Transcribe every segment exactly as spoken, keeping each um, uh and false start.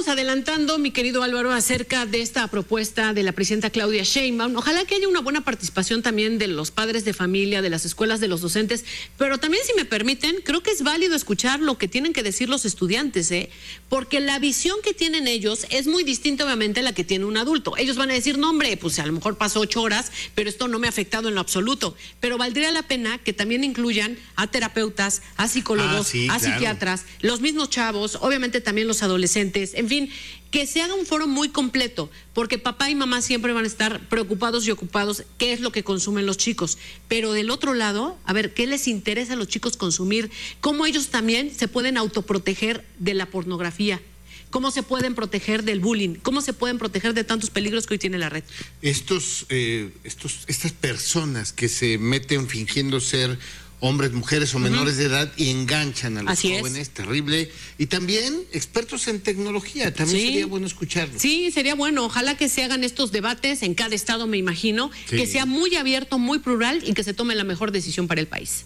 adelantando, mi querido Álvaro, acerca de esta propuesta de la presidenta Claudia Sheinbaum. Ojalá que haya una buena participación también de los padres de familia, de las escuelas, de los docentes, pero también, si me permiten, creo que es válido escuchar lo que tienen que decir los estudiantes, ¿eh? Porque la visión que tienen ellos es muy distinta, obviamente, a la que tiene un adulto. Ellos van a decir, no, hombre, pues a lo mejor pasó ocho horas, pero esto no me ha afectado en lo absoluto. Pero valdría la pena que también incluyan a terapeutas, a psicólogos, ah, sí, a claro. psiquiatras, los mismos chavos, obviamente también los adolescentes, en fin, que se haga un foro muy completo, porque papá y mamá siempre van a estar preocupados y ocupados qué es lo que consumen los chicos, pero del otro lado, a ver, qué les interesa a los chicos consumir, cómo ellos también se pueden autoproteger de la pornografía, cómo se pueden proteger del bullying, cómo se pueden proteger de tantos peligros que hoy tiene la red. Estos, eh, estos, estas personas que se meten fingiendo ser hombres, mujeres o menores uh-huh. de edad y enganchan a los Así jóvenes, es. terrible. Y también expertos en tecnología, también sí. sería bueno escucharlos. Sí, sería bueno. Ojalá que se hagan estos debates en cada estado, me imagino, sí. que sea muy abierto, muy plural y que se tome la mejor decisión para el país.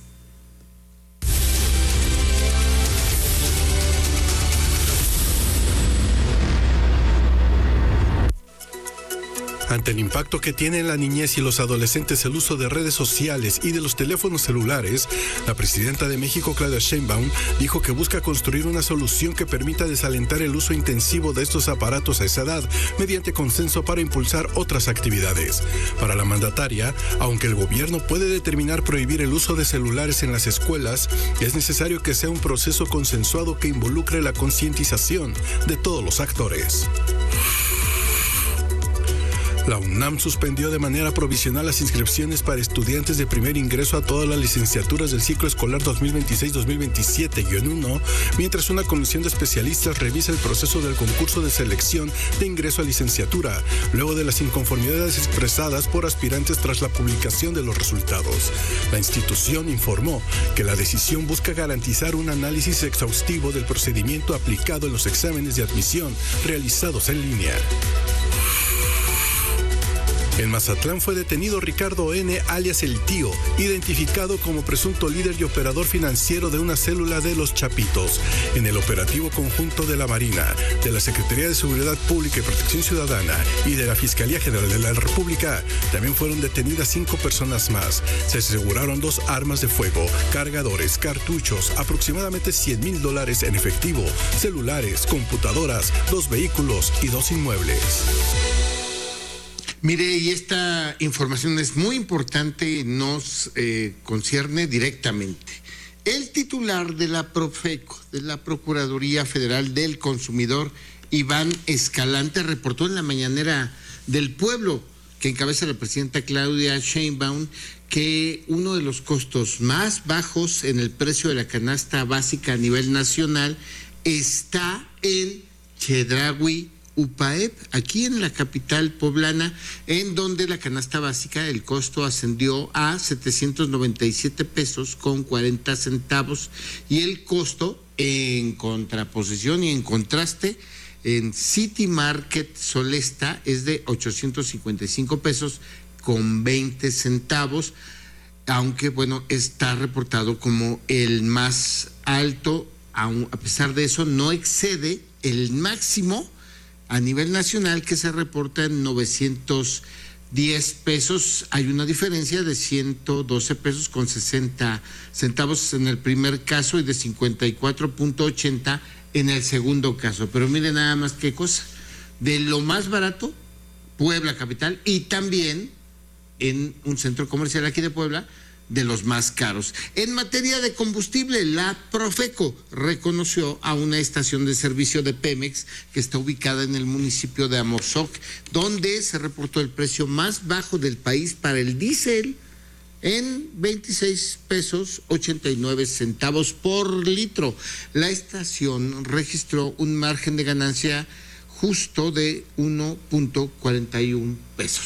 Ante el impacto que tiene en la niñez y los adolescentes el uso de redes sociales y de los teléfonos celulares, la presidenta de México, Claudia Sheinbaum, dijo que busca construir una solución que permita desalentar el uso intensivo de estos aparatos a esa edad, mediante consenso para impulsar otras actividades. Para la mandataria, aunque el gobierno puede determinar prohibir el uso de celulares en las escuelas, es necesario que sea un proceso consensuado que involucre la concientización de todos los actores. La UNAM suspendió de manera provisional las inscripciones para estudiantes de primer ingreso a todas las licenciaturas del ciclo escolar dos mil veintiséis dos mil veintisiete uno, mientras una comisión de especialistas revisa el proceso del concurso de selección de ingreso a licenciatura, luego de las inconformidades expresadas por aspirantes tras la publicación de los resultados. La institución informó que la decisión busca garantizar un análisis exhaustivo del procedimiento aplicado en los exámenes de admisión realizados en línea. En Mazatlán fue detenido Ricardo N., alias El Tío, identificado como presunto líder y operador financiero de una célula de Los Chapitos. En el operativo conjunto de la Marina, de la Secretaría de Seguridad Pública y Protección Ciudadana y de la Fiscalía General de la República, también fueron detenidas cinco personas más. Se aseguraron dos armas de fuego, cargadores, cartuchos, aproximadamente cien mil dólares en efectivo, celulares, computadoras, dos vehículos y dos inmuebles. Mire, y esta información es muy importante, nos eh, concierne directamente. El titular de la Profeco, de la Procuraduría Federal del Consumidor, Iván Escalante, reportó en la mañanera del pueblo, que encabeza la presidenta Claudia Sheinbaum, que uno de los costos más bajos en el precio de la canasta básica a nivel nacional está en Chedraui, U P A E P, aquí en la capital poblana, en donde la canasta básica, el costo ascendió a setecientos noventa y siete pesos con cuarenta centavos, y el costo, en contraposición y en contraste, en City Market Solesta es de ochocientos cincuenta y cinco pesos con veinte centavos, aunque bueno, está reportado como el más alto. A pesar de eso, no excede el máximo a nivel nacional, que se reporta en novecientos diez pesos. Hay una diferencia de ciento doce pesos con sesenta centavos en el primer caso y de cincuenta y cuatro punto ochenta en el segundo caso. Pero miren nada más qué cosa. De lo más barato, Puebla capital, y también en un centro comercial aquí de Puebla, de los más caros. En materia de combustible, la Profeco reconoció a una estación de servicio de Pemex que está ubicada en el municipio de Amozoc, donde se reportó el precio más bajo del país para el diésel en veintiséis pesos ochenta y nueve centavos por litro. La estación registró un margen de ganancia justo de uno punto cuarenta y uno pesos.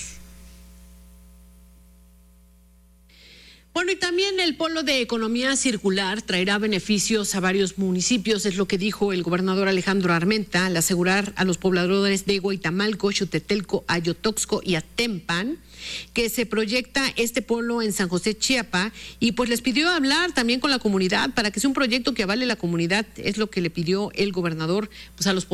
Bueno, y también el polo de economía circular traerá beneficios a varios municipios, es lo que dijo el gobernador Alejandro Armenta, al asegurar a los pobladores de Huaytamalco, Xotetelco, Ayotoxco y Atempan que se proyecta este polo en San José, Chiapa, y pues les pidió hablar también con la comunidad para que sea un proyecto que avale la comunidad, es lo que le pidió el gobernador pues a los pobladores.